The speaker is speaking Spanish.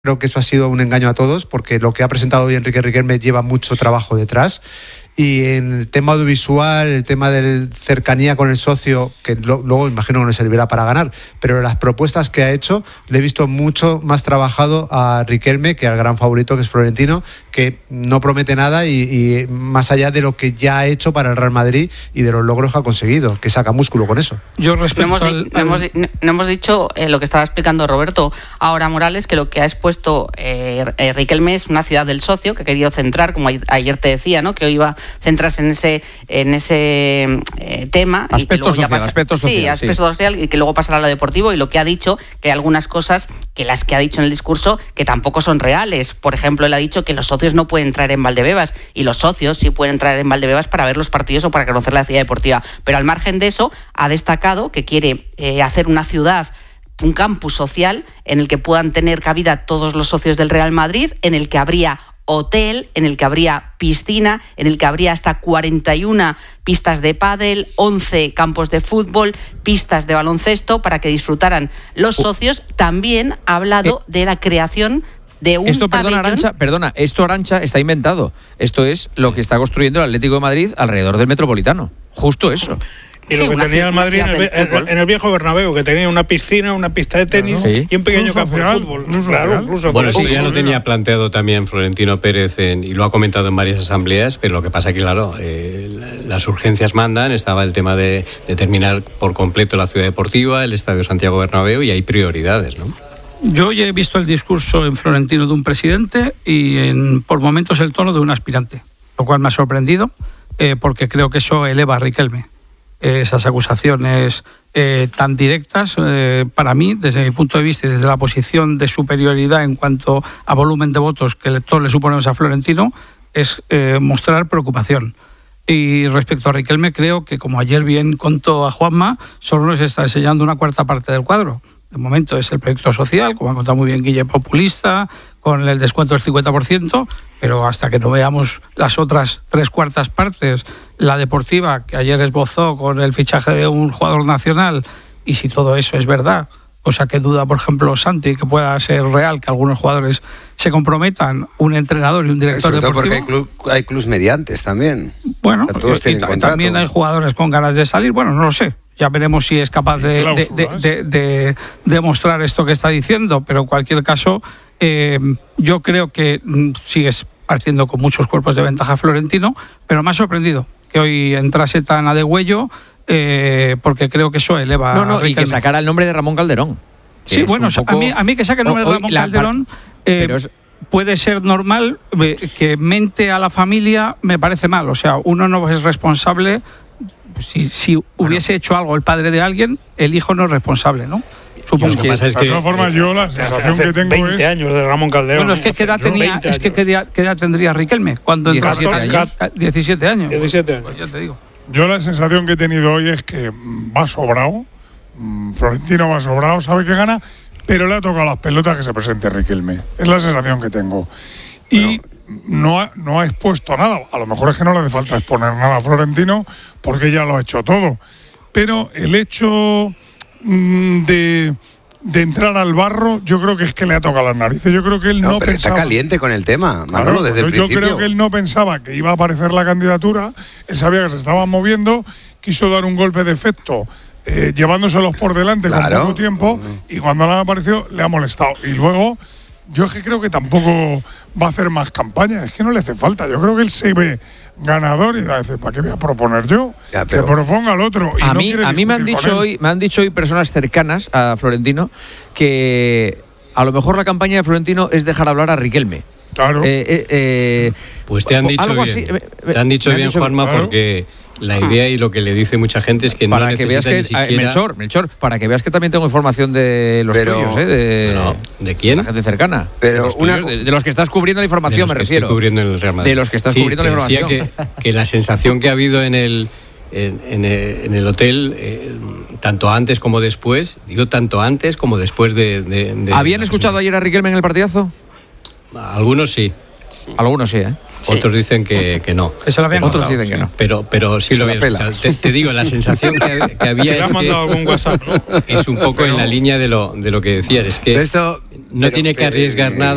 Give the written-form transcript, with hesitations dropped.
Creo que eso ha sido un engaño a todos, porque lo que ha presentado hoy Enrique Riquelme lleva mucho trabajo detrás. Y en el tema audiovisual, el tema de cercanía con el socio, que luego imagino que no le servirá para ganar, pero las propuestas que ha hecho, le he visto mucho más trabajado a Riquelme que al gran favorito, que es Florentino, que no promete nada y más allá de lo que ya ha hecho para el Real Madrid y de los logros que ha conseguido, que saca músculo con eso. Yo no hemos dicho lo que estaba explicando Roberto ahora Morales, que lo que ha expuesto Riquelme es una ciudad del socio que ha querido centrar, como ayer te decía, ¿no? Que hoy iba a centrarse en ese tema. Aspecto social, y que luego pasará a lo deportivo, y lo que ha dicho, que hay algunas cosas que las que ha dicho en el discurso que tampoco son reales. Por ejemplo, él ha dicho que los socios no pueden entrar en Valdebebas, y los socios sí pueden entrar en Valdebebas para ver los partidos o para conocer la ciudad deportiva. Pero al margen de eso, ha destacado que quiere hacer una ciudad, un campus social en el que puedan tener cabida todos los socios del Real Madrid, en el que habría hotel, en el que habría piscina, en el que habría hasta 41 pistas de pádel, 11 campos de fútbol, pistas de baloncesto para que disfrutaran los socios. También ha hablado de la creación de un pabellón. Esto, Arantxa, está inventado. Esto es lo que está construyendo el Atlético de Madrid alrededor del Metropolitano. Justo eso. Y lo que tenía el Madrid en el viejo Bernabéu, que tenía una piscina, una pista de tenis y un pequeño campo de fútbol. Bueno, eso ya lo tenía planteado también Florentino Pérez y lo ha comentado en varias asambleas, pero lo que pasa que, claro, las urgencias mandan. Estaba el tema de terminar por completo la ciudad deportiva, el Estadio Santiago Bernabéu, y hay prioridades, ¿no? Yo ya he visto el discurso en Florentino de un presidente y por momentos el tono de un aspirante, lo cual me ha sorprendido, porque creo que eso eleva a Riquelme. Esas acusaciones tan directas, para mí, desde mi punto de vista y desde la posición de superioridad en cuanto a volumen de votos que todos le suponemos a Florentino, es mostrar preocupación. Y respecto a Riquelme, creo que, como ayer bien contó a Juanma, solo nos está enseñando una cuarta parte del cuadro. De momento es el proyecto social, como ha contado muy bien Guille, populista, con el descuento del 50%, pero hasta que no veamos las otras 3/4 partes, la deportiva, que ayer esbozó con el fichaje de un jugador nacional, y si todo eso es verdad, cosa que duda, por ejemplo, Santi, que pueda ser real, que algunos jugadores se comprometan, un entrenador y un director deportivo. Porque hay clubs mediantes también. Bueno, y también hay jugadores con ganas de salir, bueno, no lo sé. Ya veremos si es capaz de demostrar esto que está diciendo, pero en cualquier caso, yo creo que sigues partiendo con muchos cuerpos de ventaja Florentino, pero me ha sorprendido que hoy entrase tan a degüello, porque creo que eso eleva y que sacara el nombre de Ramón Calderón. Sí, bueno, a mí que saque el nombre de Ramón Calderón puede ser normal, que mente a la familia me parece mal. O sea, uno no es responsable. Si hubiese hecho algo el padre de alguien, el hijo no es responsable, ¿no? Supongo que pasa es que, de todas formas, yo la sensación que tengo 20 años de Ramón Calderón. Bueno, es que ¿qué edad tendría Riquelme cuando entró? 17 años. 17 años. Pues ya te digo. Yo la sensación que he tenido hoy es que va sobrado. Florentino va sobrado, sabe que gana, pero le ha tocado las pelotas que se presente Riquelme. Es la sensación que tengo. Y no ha expuesto nada. A lo mejor es que no le hace falta exponer nada a Florentino, porque ya lo ha hecho todo. Pero el hecho de entrar al barro, yo creo que es que le ha tocado las narices. Yo creo que él no pero pensaba. Está caliente con el tema, Manolo, claro, desde el principio. Yo creo que él no pensaba que iba a aparecer la candidatura. Él sabía que se estaban moviendo, quiso dar un golpe de efecto, llevándoselos por delante con poco tiempo, y cuando le ha aparecido le ha molestado. Y luego, yo es que creo que tampoco va a hacer más campaña, es que no le hace falta. Yo creo que él se ve ganador y dice, ¿para qué voy a proponer yo? Que proponga al otro. Y a mí me han dicho hoy personas cercanas a Florentino que a lo mejor la campaña de Florentino es dejar hablar a Riquelme. Claro. Pues te han dicho bien. Te han dicho bien, Juanma, claro. Porque la idea y lo que le dice mucha gente es que para no que veas que Melchor, para que veas que también tengo información de los tuyos, ¿de quién? La gente cercana. Pero de los que estás cubriendo la información, me refiero. Cubriendo el Real Madrid. De los que estás cubriendo la información. Que la sensación que ha habido en el hotel, tanto antes como después, digo tanto antes como después de ¿Habían escuchado ayer a Riquelme en el partidazo? Algunos sí. Algunos sí, ¿eh? Otros dicen que no. Eso lo habían Otros notado, dicen que no. Pero sí lo habían escuchado. Te digo, la sensación que había es que algún WhatsApp, ¿no? Es un poco en la línea de lo que decías. Es que no tiene que arriesgar nada.